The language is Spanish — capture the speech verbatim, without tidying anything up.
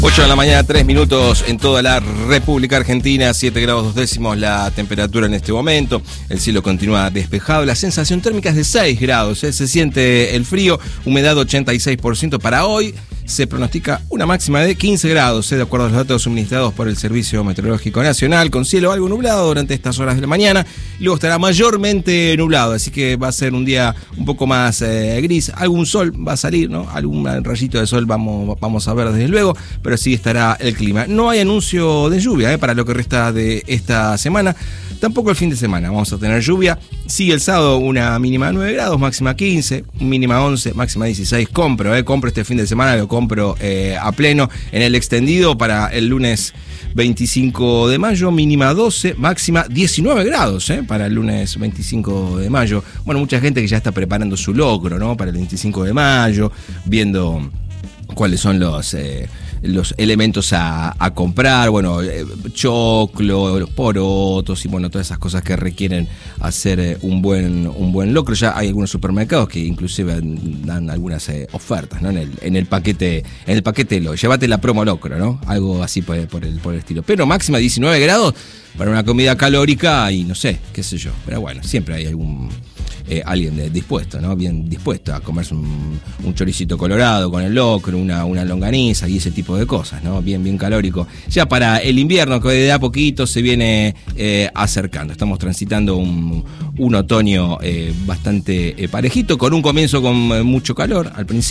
ocho de la mañana, tres minutos en toda la República Argentina, siete grados dos décimos la temperatura en este momento. El cielo continúa despejado, la sensación térmica es de seis grados, ¿eh? Se siente el frío, humedad ochenta y seis por ciento para hoy. Se pronostica una máxima de quince grados, ¿eh? De acuerdo a los datos suministrados por el Servicio Meteorológico Nacional, con cielo algo nublado durante estas horas de la mañana, y luego estará mayormente nublado, así que va a ser un día un poco más eh, gris. Algún sol va a salir, ¿no? Algún rayito de sol vamos, vamos a ver desde luego, pero sí estará el clima. No hay anuncio de lluvia, ¿eh? Para lo que resta de esta semana, tampoco el fin de semana vamos a tener lluvia. Sí, el sábado una mínima de nueve grados, máxima quince, mínima once, máxima dieciséis. Compro, ¿eh? Compro este fin de semana, lo compro eh, a pleno. En el extendido para el lunes veinticinco de mayo, mínima doce, máxima diecinueve grados, ¿eh? Para el lunes veinticinco de mayo. Bueno, mucha gente que ya está preparando su locro, ¿no? Para el veinticinco de mayo, viendo cuáles son los... Eh, los elementos a, a comprar, bueno, eh, choclo, los porotos y bueno, todas esas cosas que requieren hacer eh, un buen un buen locro. Ya hay algunos supermercados que inclusive dan algunas eh, ofertas, ¿no? En el, en el paquete, en el paquete lo, llévate la promo locro, ¿no? Algo así por, por el por el estilo. Pero máxima diecinueve grados para una comida calórica y no sé, qué sé yo. Pero bueno, siempre hay algún Eh, alguien de, dispuesto, ¿no? Bien dispuesto a comerse un, un choricito colorado con el locro, una, una longaniza y ese tipo de cosas, ¿no? Bien, bien calórico. Ya para el invierno, que de a poquito se viene eh, acercando. Estamos transitando un, un otoño eh, bastante eh, parejito, con un comienzo con mucho calor al principio.